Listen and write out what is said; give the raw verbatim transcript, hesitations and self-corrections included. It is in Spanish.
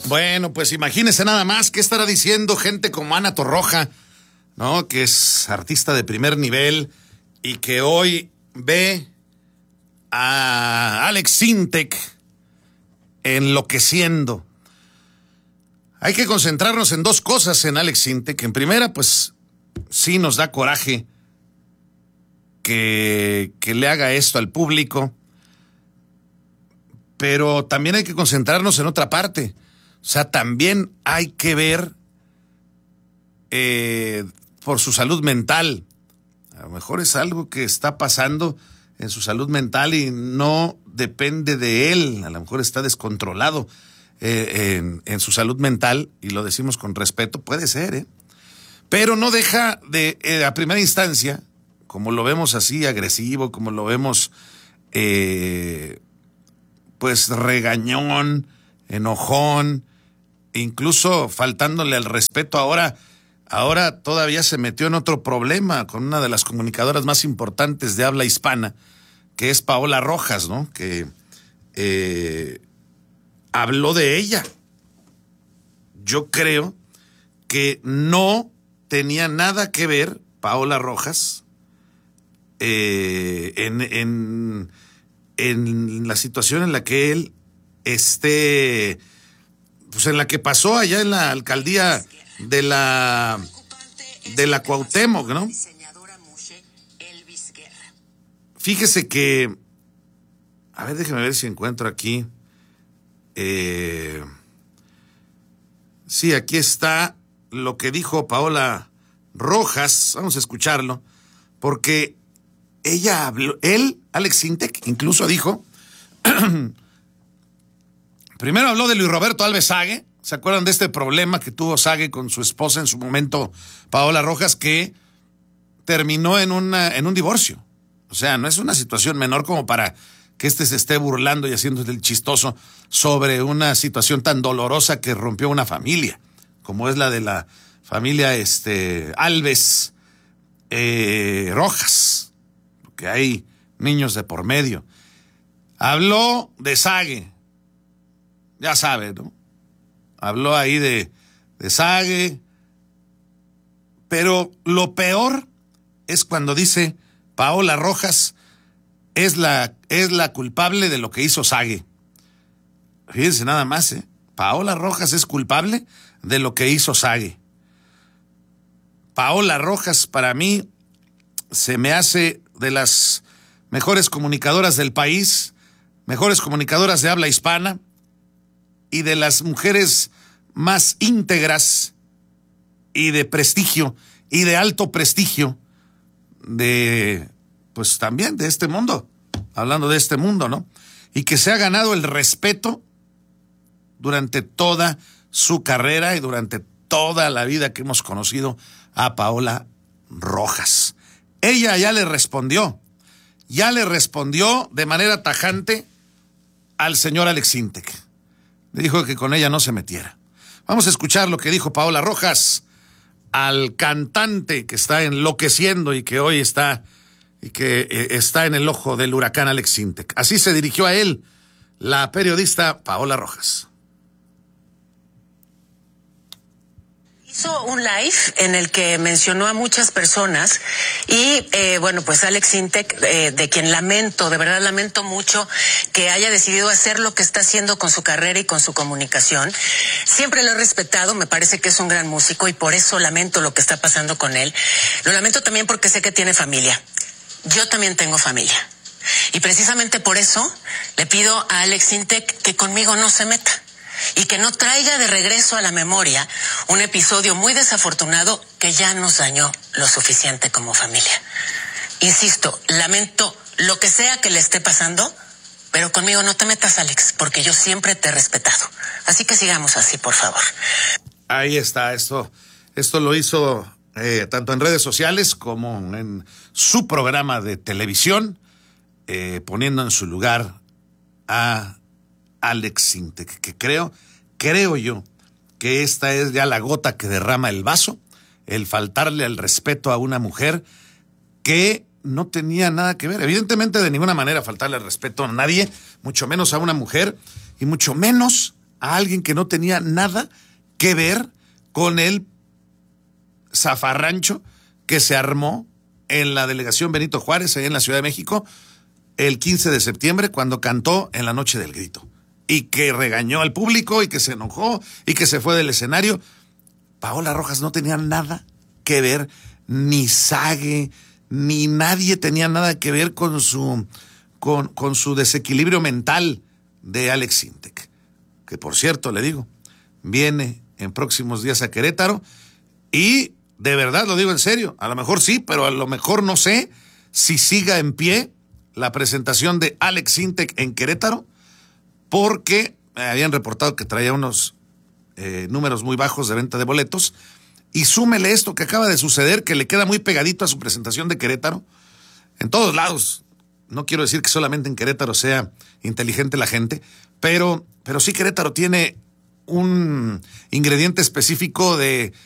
Bueno, pues imagínense nada más qué estará diciendo gente como Ana Torroja, ¿no? Que es artista de primer nivel y que hoy ve a Alex Sintek enloqueciendo. Hay que concentrarnos en dos cosas en Alex Sintek. En primera, pues sí nos da coraje que, que le haga esto al público, pero también hay que concentrarnos en otra parte. O sea, también hay que ver eh, por su salud mental. A lo mejor es algo que está pasando en su salud mental y no depende de él. A lo mejor está descontrolado eh, en, en su salud mental, y lo decimos con respeto, puede ser, ¿eh? Pero no deja de, eh, a primera instancia, como lo vemos así agresivo, como lo vemos eh, pues regañón, enojón, incluso faltándole al respeto. Ahora, ahora todavía se metió en otro problema con una de las comunicadoras más importantes de habla hispana, que es Paola Rojas, ¿no? Que eh, habló de ella. Yo creo que no tenía nada que ver Paola Rojas eh, en, en, en la situación en la que él esté, pues en la que pasó allá en la alcaldía de la de la Cuauhtémoc, ¿no? Fíjese que, a ver, déjeme ver si encuentro aquí. Eh, sí, aquí está lo que dijo Paola Rojas. Vamos a escucharlo, porque ella habló, él, Alex Sintek, incluso dijo, primero habló de Luis Roberto Alves Sague. ¿Se acuerdan de este problema que tuvo Sague con su esposa en su momento, Paola Rojas, que terminó en, una, en un divorcio? O sea, no es una situación menor como para que este se esté burlando y haciéndose el chistoso sobre una situación tan dolorosa que rompió una familia, como es la de la familia este, Alves eh, Rojas, porque hay niños de por medio. Habló de Sague, ya sabe, ¿no? Habló ahí de, de Sague, pero lo peor es cuando dice Paola Rojas es la, es la culpable de lo que hizo Sague. Fíjense nada más, ¿eh? Paola Rojas es culpable de lo que hizo Sague. Paola Rojas, para mí, se me hace de las mejores comunicadoras del país, mejores comunicadoras de habla hispana, y de las mujeres más íntegras y de prestigio y de alto prestigio de, pues también de este mundo, hablando de este mundo, ¿no? Y que se ha ganado el respeto durante toda su carrera y durante toda la vida que hemos conocido a Paola Rojas. Ella ya le respondió, ya le respondió de manera tajante al señor Alex Sintek. Le dijo que con ella no se metiera. Vamos a escuchar lo que dijo Paola Rojas al cantante que está enloqueciendo y que hoy está y que eh, está en el ojo del huracán Alex Sintek. Así se dirigió a él la periodista Paola Rojas. Hizo un live en el que mencionó a muchas personas y, eh, bueno, pues Alex Sintek, eh, de quien lamento, de verdad lamento mucho que haya decidido hacer lo que está haciendo con su carrera y con su comunicación. Siempre lo he respetado, me parece que es un gran músico y por eso lamento lo que está pasando con él. Lo lamento también porque sé que tiene familia. Yo también tengo familia. Y precisamente por eso le pido a Alex Sintek que conmigo no se meta. Y que no traiga de regreso a la memoria un episodio muy desafortunado que ya nos dañó lo suficiente como familia. Insisto, lamento lo que sea que le esté pasando, pero conmigo no te metas, Alex, porque yo siempre te he respetado. Así que sigamos así, por favor. Ahí está, esto, esto lo hizo eh, tanto en redes sociales como en su programa de televisión, eh, poniendo en su lugar a Alex Sintek, que creo, creo yo que esta es ya la gota que derrama el vaso, el faltarle al respeto a una mujer que no tenía nada que ver. Evidentemente, de ninguna manera faltarle al respeto a nadie, mucho menos a una mujer, y mucho menos a alguien que no tenía nada que ver con el zafarrancho que se armó en la delegación Benito Juárez, ahí en la Ciudad de México, el quince de septiembre, cuando cantó en la Noche del Grito. Y que regañó al público, y que se enojó, y que se fue del escenario. Paola Rojas no tenía nada que ver, ni Sague, ni nadie tenía nada que ver con su, con, con su desequilibrio mental de Alex Sintek. Que por cierto, le digo, viene en próximos días a Querétaro, y de verdad lo digo en serio, a lo mejor sí, pero a lo mejor no sé si siga en pie la presentación de Alex Sintek en Querétaro, porque me habían reportado que traía unos eh, números muy bajos de venta de boletos, y súmele esto que acaba de suceder, que le queda muy pegadito a su presentación de Querétaro, en todos lados. No quiero decir que solamente en Querétaro sea inteligente la gente, pero, pero sí Querétaro tiene un ingrediente específico de